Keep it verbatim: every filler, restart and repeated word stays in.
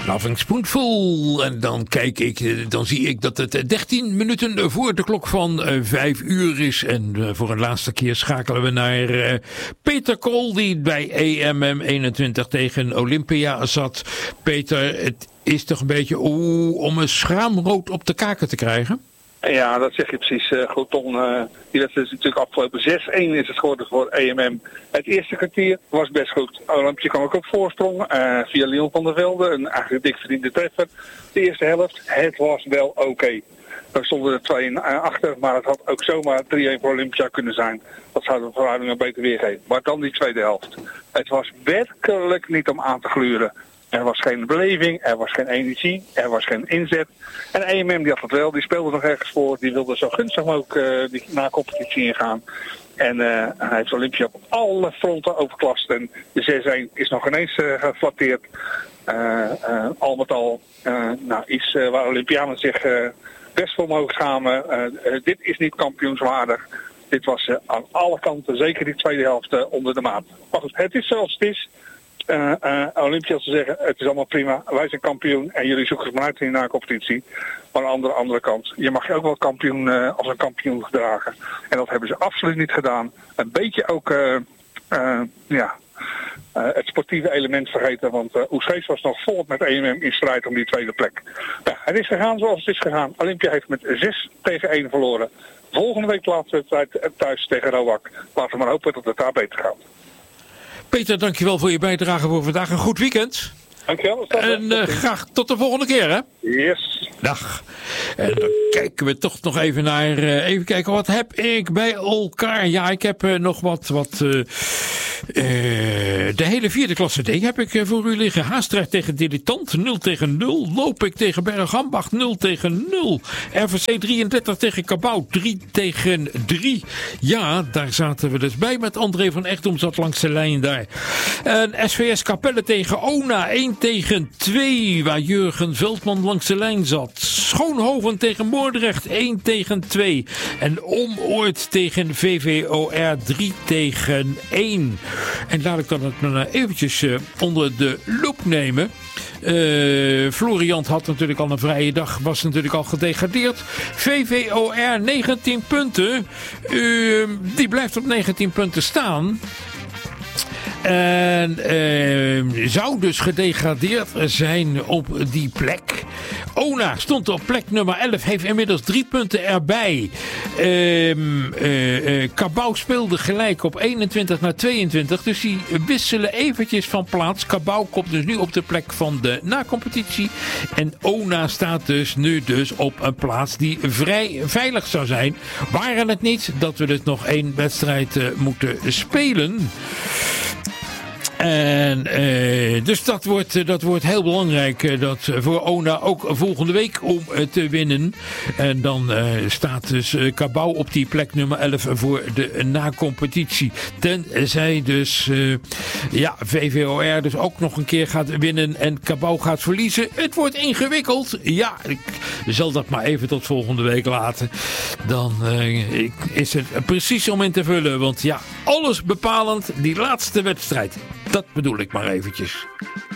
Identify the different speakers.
Speaker 1: Loving Spoonful. En dan kijk ik, dan zie ik dat het dertien minuten voor de klok van vijf uur is. En voor een laatste keer schakelen we naar uh, Peter Kool, die bij E M M eenentwintig tegen Olympia zat. Peter, het is toch een beetje oeh, om een schaamrood op de kaken te krijgen?
Speaker 2: Ja, dat zeg je precies. Uh, goed, Ton, uh, die wedstrijd is natuurlijk afgelopen. zes-één is het geworden voor E M M. Het eerste kwartier was best goed. Olympia kwam ook op voorsprong uh, via Leon van der Velde. Een eigenlijk dik verdiende treffer. De eerste helft, het was wel oké. Okay. We stonden er twee achter, maar het had ook zomaar drie-één voor Olympia kunnen zijn. Dat zou de verhoudingen beter weergeven. Maar dan die tweede helft. Het was werkelijk niet om aan te gluren. Er was geen beleving, er was geen energie, er was geen inzet. En E M M die had het wel, die speelde nog ergens voor. Die wilde zo gunstig mogelijk uh, die na competitie ingaan. En uh, hij heeft Olympia op alle fronten overklast. En de zes-één is nog ineens uh, geflatteerd. Uh, uh, al met al uh, nou, iets uh, waar Olympianen zich uh, best voor mogen schamen. Uh, uh, dit is niet kampioenswaardig. Dit was uh, aan alle kanten, zeker die tweede helft, uh, onder de maat. Maar goed, het is zoals het is. Uh, uh, Olympia te zeggen, het is allemaal prima, wij zijn kampioen en jullie zoeken het maar uit in de competitie. Maar aan de andere, andere kant, je mag je ook wel kampioen uh, als een kampioen gedragen. En dat hebben ze absoluut niet gedaan. Een beetje ook uh, uh, ja, uh, het sportieve element vergeten, want uh, Oesgeest was nog volop met E M M in strijd om die tweede plek. Nou, het is gegaan zoals het is gegaan. Olympia heeft met zes tegen één verloren. Volgende week laten we het thuis tegen Roak. Laten we maar hopen dat het daar beter gaat.
Speaker 1: Peter, dankjewel voor je bijdrage voor vandaag. Een goed weekend.
Speaker 2: Dankjewel.
Speaker 1: En uh, graag tot de volgende keer, hè?
Speaker 2: Yes.
Speaker 1: Dag. En dan kijken we toch nog even naar... Uh, even kijken, wat heb ik bij elkaar? Ja, ik heb uh, nog wat... wat uh, uh, de hele vierde klasse D heb ik uh, voor u liggen. Haastrecht tegen Dilettant, nul tegen nul. Lopik tegen Bergambach, nul tegen nul. R V C drieëndertig tegen Cabau, drie tegen drie. Ja, daar zaten we dus bij met André van Echtom, zat langs de lijn daar. En S V S Capelle tegen Ona, één tegen twee. Waar Jurgen Veldman langs de lijn zat. Schoonhoven tegen Moordrecht, één tegen twee. En Omoord tegen V V O R, drie tegen één. En laat ik dan het nou eventjes uh, onder de loep nemen. Uh, Floriant had natuurlijk al een vrije dag, was natuurlijk al gedegradeerd. V V O R negentien punten. Uh, die blijft op negentien punten staan. En uh, zou dus gedegradeerd zijn op die plek. Ona stond op plek nummer elf, heeft inmiddels drie punten erbij. Uh, uh, uh, Cabau speelde gelijk op eenentwintig naar tweeëntwintig. Dus die wisselen eventjes van plaats. Cabau komt dus nu op de plek van de na-competitie. En Ona staat dus nu dus op een plaats die vrij veilig zou zijn. Waren het niet dat we dus nog één wedstrijd uh, moeten spelen. En uh, dus dat wordt, uh, dat wordt heel belangrijk uh, dat, uh, voor Ona ook volgende week om uh, te winnen. En dan uh, staat dus uh, Cabau op die plek nummer elf voor de na-competitie. Tenzij dus uh, ja, V V O R dus ook nog een keer gaat winnen en Cabau gaat verliezen. Het wordt ingewikkeld. Ja, ik zal dat maar even tot volgende week laten. Dan uh, is het precies om in te vullen. Want ja, alles bepalend die laatste wedstrijd. Dat bedoel ik maar eventjes.